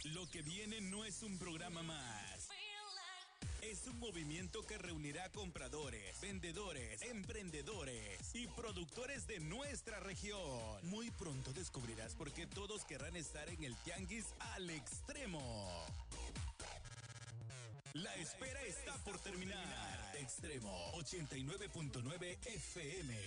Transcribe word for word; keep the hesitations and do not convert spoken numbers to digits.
Lo que viene no es un programa más. Es un movimiento que reunirá compradores, vendedores, emprendedores y productores de nuestra región. Muy pronto descubrirás por qué todos querrán estar en el tianguis al extremo. La espera está por terminar. Extremo ochenta y nueve punto nueve F M.